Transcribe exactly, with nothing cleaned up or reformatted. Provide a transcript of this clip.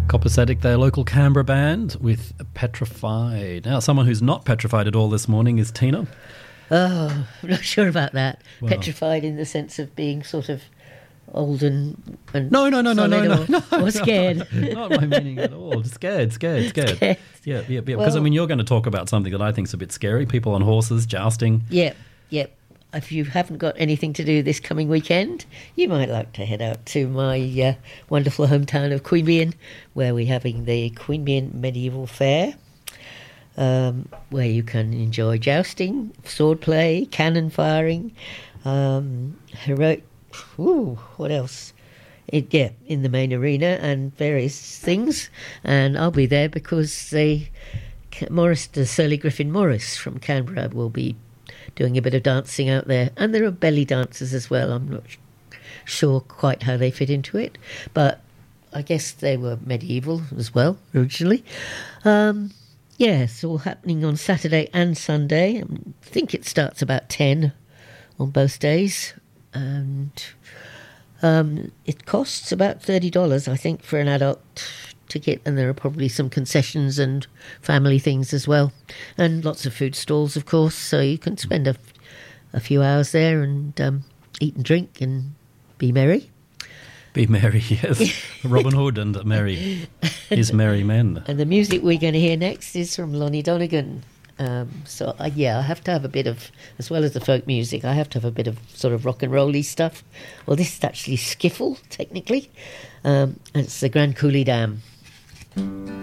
Copacetic, their local Canberra band with Petrified. Now, someone who's not petrified at all this morning is Tina. Oh, I'm not sure about that. Well. Petrified in the sense of being sort of old and, and No, no, no, no, no, solid no, or, no. or scared. Not my meaning at all. Scared, scared, scared. Scared. Yeah, yeah, yeah. Because, I Well- mean, you're going to talk about something that I think is a bit scary. People on horses, jousting. Yep, yep. If you haven't got anything to do this coming weekend, you might like to head out to my uh, wonderful hometown of Queanbeyan, where we're having the Queanbeyan Medieval Fair, um, where you can enjoy jousting, swordplay, cannon firing, um, heroic... Ooh, what else? It, yeah, in the main arena and various things. And I'll be there because the Morris, the Surly Griffin Morris from Canberra will be doing a bit of dancing out there. And there are belly dancers as well. I'm not sure quite how they fit into it, but I guess they were medieval as well originally. Um, yeah, it's all happening on Saturday and Sunday. I think it starts about ten on both days. And um, it costs about thirty dollars, I think, for an adult ticket, and there are probably some concessions and family things as well, and lots of food stalls, of course, so you can spend a, a few hours there and um, eat and drink and be merry. Be merry, yes. Robin Hood and merry. His merry men. And the music we're going to hear next is from Lonnie Donegan. Um, so, uh, yeah, I have to have a bit of, as well as the folk music, I have to have a bit of sort of rock and roll-y stuff. Well, this is actually skiffle, technically. Um, and it's the Grand Coulee Dam.